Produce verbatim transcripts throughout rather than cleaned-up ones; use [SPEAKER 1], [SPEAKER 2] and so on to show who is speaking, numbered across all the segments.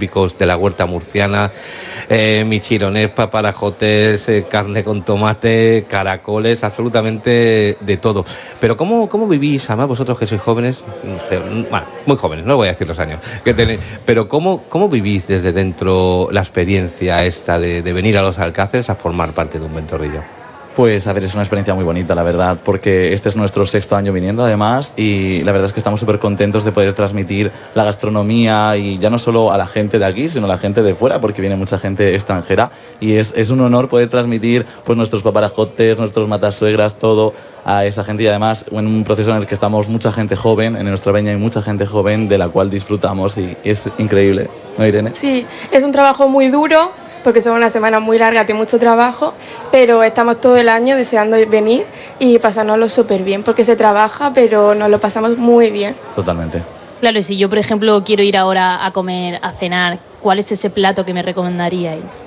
[SPEAKER 1] típicos de la huerta murciana, eh, michironés, paparajotes, eh, carne con tomate, caracoles, absolutamente de todo. Pero ¿cómo, cómo vivís, además vosotros que sois jóvenes, no sé, bueno, muy jóvenes, no voy a decir los años que tenéis, pero ¿cómo, cómo vivís desde dentro la experiencia esta de, de venir a los Alcáceres a formar parte de un ventorrillo?
[SPEAKER 2] Pues a ver, es una experiencia muy bonita, la verdad, porque este es nuestro sexto año viniendo, además, y la verdad es que estamos súper contentos de poder transmitir la gastronomía, y ya no solo a la gente de aquí, sino a la gente de fuera, porque viene mucha gente extranjera, y es, es un honor poder transmitir pues nuestros paparajotes, nuestros matasuegras, todo a esa gente, y además en un proceso en el que estamos mucha gente joven, en nuestra peña hay mucha gente joven de la cual disfrutamos, y es increíble, ¿no, Irene?
[SPEAKER 3] Sí, es un trabajo muy duro, porque son unas semanas muy largas de mucho trabajo, pero estamos todo el año deseando venir y pasárnoslo súper bien, porque se trabaja, pero nos lo pasamos muy bien.
[SPEAKER 2] Totalmente.
[SPEAKER 4] Claro, y si yo, por ejemplo, quiero ir ahora a comer, a cenar, ¿cuál es ese plato que me recomendaríais?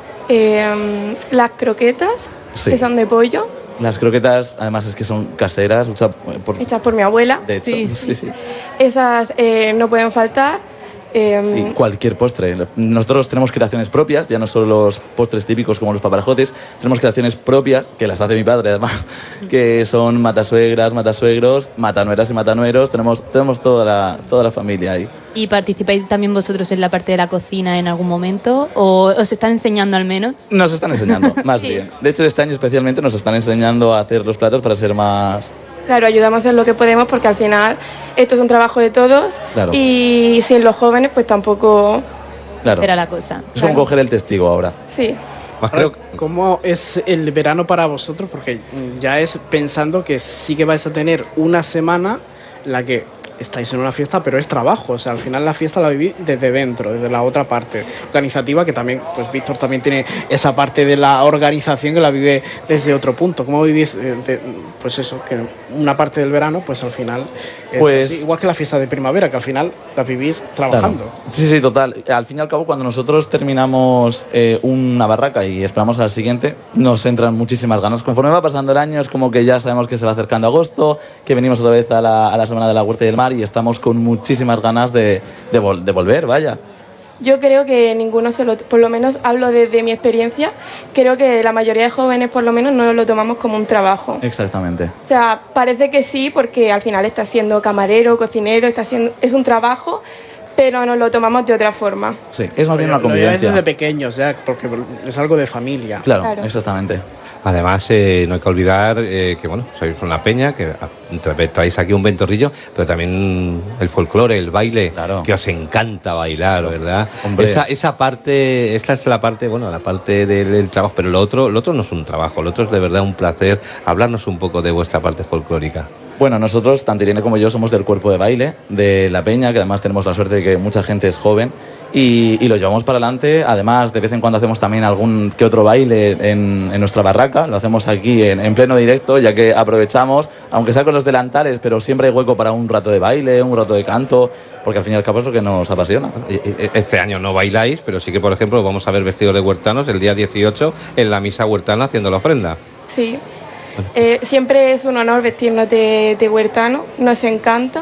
[SPEAKER 3] Eh, las croquetas,
[SPEAKER 2] Sí.
[SPEAKER 3] que son de pollo,
[SPEAKER 2] Las croquetas, además, es que son caseras, hechas por,
[SPEAKER 3] hechas por mi abuela.
[SPEAKER 2] de hecho.
[SPEAKER 3] Sí,
[SPEAKER 2] sí, sí.
[SPEAKER 3] Esas eh, no pueden faltar. Eh,
[SPEAKER 2] Sí, cualquier postre. Nosotros tenemos creaciones propias, ya no solo los postres típicos como los paparajotes, tenemos creaciones propias, que las hace mi padre además, que son matasuegras, matasuegros, matanueras y matanueros, tenemos, tenemos toda, la, toda la familia ahí.
[SPEAKER 4] ¿Y participáis también vosotros en la parte de la cocina en algún momento? ¿O os están enseñando al menos?
[SPEAKER 2] Nos están enseñando, más
[SPEAKER 3] Sí.
[SPEAKER 2] bien. De hecho, este año especialmente nos están enseñando a hacer los platos para ser más...
[SPEAKER 3] Claro, ayudamos en lo que podemos, porque al final esto es un trabajo de todos,
[SPEAKER 2] Claro.
[SPEAKER 3] y sin los jóvenes pues tampoco...
[SPEAKER 2] Claro.
[SPEAKER 4] Era la cosa.
[SPEAKER 2] Es como coger el testigo ahora.
[SPEAKER 3] Sí.
[SPEAKER 1] Más
[SPEAKER 5] Ahora,
[SPEAKER 1] creo,
[SPEAKER 5] ¿cómo es el verano para vosotros? Porque ya es pensando que sí que vais a tener una semana en la que estáis en una fiesta, pero es trabajo. O sea, al final la fiesta la vivís desde dentro, desde la otra parte organizativa, que también, pues Víctor también tiene esa parte de la organización que la vive desde otro punto. ¿Cómo vivís, eh, de, pues eso, que una parte del verano, pues al final es
[SPEAKER 2] Pues-
[SPEAKER 5] así? Igual que la fiesta de primavera, que al final la vivís trabajando.
[SPEAKER 2] Claro. Sí, sí, total. Al fin y al cabo, cuando nosotros terminamos eh, una barraca y esperamos a la siguiente, nos entran muchísimas ganas. Conforme va pasando el año, es como que ya sabemos que se va acercando agosto, que venimos otra vez a la, a la Semana de la Huerta y del Mar, y estamos con muchísimas ganas de, de, vol- de volver, vaya.
[SPEAKER 3] Yo creo que ninguno se lo... Por lo menos hablo desde mi experiencia, creo que la mayoría de jóvenes por lo menos no lo tomamos como un trabajo.
[SPEAKER 2] Exactamente.
[SPEAKER 3] O sea, parece que sí, porque al final está siendo camarero, cocinero, está siendo, es un trabajo, pero nos lo tomamos de otra forma.
[SPEAKER 2] Sí, es más bien una
[SPEAKER 5] Lo lleváis
[SPEAKER 2] convivencia.
[SPEAKER 5] desde pequeños, ya, porque es algo de familia.
[SPEAKER 2] Claro,
[SPEAKER 3] Claro.
[SPEAKER 2] exactamente.
[SPEAKER 1] además, eh, no hay que olvidar eh, que, bueno, sois una peña, que traéis aquí un ventorrillo, pero también el folclore, el baile,
[SPEAKER 2] Claro.
[SPEAKER 1] que os encanta bailar, ¿verdad?
[SPEAKER 2] Hombre.
[SPEAKER 1] Esa, esa parte, esta es la parte, bueno, la parte del, del trabajo, pero lo otro, lo otro no es un trabajo, lo otro es de verdad un placer. Hablarnos un poco de vuestra parte folclórica.
[SPEAKER 2] Bueno, nosotros, tanto Irene como yo, somos del cuerpo de baile de la peña, que además tenemos la suerte de que mucha gente es joven y, y lo llevamos para adelante. Además, de vez en cuando hacemos también algún que otro baile en, en nuestra barraca, lo hacemos aquí en, en pleno directo, ya que aprovechamos, aunque sea con los delantales, pero siempre hay hueco para un rato de baile, un rato de canto, porque al fin y al cabo es lo que nos apasiona.
[SPEAKER 1] Este año no bailáis, pero sí que, por ejemplo, vamos a ver vestidos de huertanos el día dieciocho en la misa huertana haciendo la ofrenda.
[SPEAKER 3] Sí. Eh, siempre es un honor vestirnos de, de huertano, nos encanta.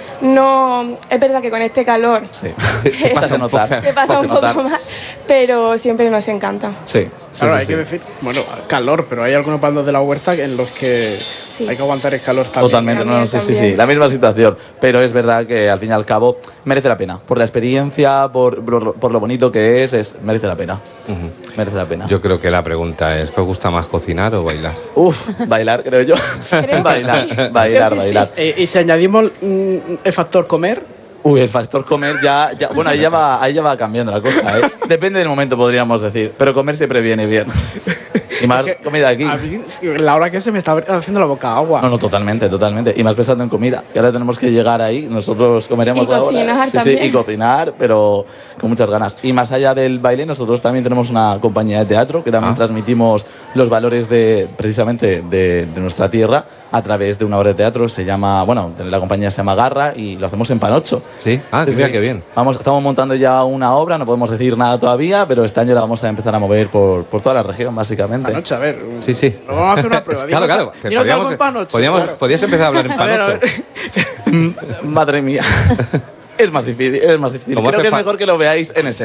[SPEAKER 3] No, es verdad que con este calor
[SPEAKER 2] Sí,
[SPEAKER 3] se
[SPEAKER 2] pasa a notar.
[SPEAKER 3] se pasa un
[SPEAKER 2] notar.
[SPEAKER 3] poco más, pero siempre nos encanta.
[SPEAKER 2] Sí, sí,
[SPEAKER 5] Claro,
[SPEAKER 2] sí,
[SPEAKER 5] hay
[SPEAKER 2] sí.
[SPEAKER 5] que decir, bueno, calor, pero hay algunos bandos de la huerta en los que
[SPEAKER 3] Sí.
[SPEAKER 5] hay que aguantar el calor también.
[SPEAKER 2] Totalmente, no, no, sí, sí,
[SPEAKER 3] También.
[SPEAKER 2] sí, la misma situación, pero es verdad que al fin y al cabo merece la pena, por la experiencia, por, por, por lo bonito que es, es, merece la pena,
[SPEAKER 1] Ujú.
[SPEAKER 2] merece la pena.
[SPEAKER 1] Yo creo que la pregunta es, ¿qué os gusta más, cocinar o bailar?
[SPEAKER 2] Uf, bailar, creo yo.
[SPEAKER 3] que
[SPEAKER 2] bailar,
[SPEAKER 3] sí.
[SPEAKER 2] bailar,
[SPEAKER 3] Creo que
[SPEAKER 2] bailar.
[SPEAKER 5] Eh, y si añadimos mm, el factor comer,
[SPEAKER 2] Uy, el factor comer ya, ya bueno, ahí ya, va, ahí ya va cambiando la cosa, ¿eh? Depende del momento, podríamos decir, pero comer siempre viene bien. Y más
[SPEAKER 5] es que
[SPEAKER 2] comida aquí.
[SPEAKER 5] a mí, la hora que se me está haciendo la boca agua.
[SPEAKER 2] No, no, totalmente, totalmente. Y más pensando en comida. Que ahora tenemos que llegar ahí. Nosotros comeremos
[SPEAKER 3] Y
[SPEAKER 2] ahora.
[SPEAKER 3] cocinar
[SPEAKER 2] Sí, sí,
[SPEAKER 3] también.
[SPEAKER 2] y cocinar, pero con muchas ganas. Y más allá del baile, nosotros también tenemos una compañía de teatro que también
[SPEAKER 1] Ah.
[SPEAKER 2] transmitimos los valores de precisamente de, de nuestra tierra a través de una obra de teatro. Se llama, bueno, la compañía se llama Garra y lo hacemos en Panocho.
[SPEAKER 1] ¿Sí? Ah,
[SPEAKER 2] Sí,
[SPEAKER 1] mira
[SPEAKER 2] sí.
[SPEAKER 1] qué bien.
[SPEAKER 2] Vamos, estamos montando ya una obra, no podemos decir nada todavía, pero este año la vamos a empezar a mover por, por toda la región, básicamente.
[SPEAKER 5] Panoche, a ver.
[SPEAKER 1] Sí, sí.
[SPEAKER 5] Nos vamos a hacer una prueba.
[SPEAKER 1] Claro,
[SPEAKER 5] Dinos-
[SPEAKER 1] claro. Te
[SPEAKER 5] dinos algo
[SPEAKER 1] podíamos-
[SPEAKER 5] en Panoche,
[SPEAKER 1] podíamos-
[SPEAKER 5] claro.
[SPEAKER 1] Podías empezar a hablar en
[SPEAKER 5] A ver, a
[SPEAKER 1] panocho.
[SPEAKER 5] ver.
[SPEAKER 2] Madre mía. Es más difícil, es más difícil.
[SPEAKER 1] Como
[SPEAKER 2] Creo
[SPEAKER 1] hace
[SPEAKER 2] que es
[SPEAKER 1] fa-
[SPEAKER 2] mejor que lo veáis en escena.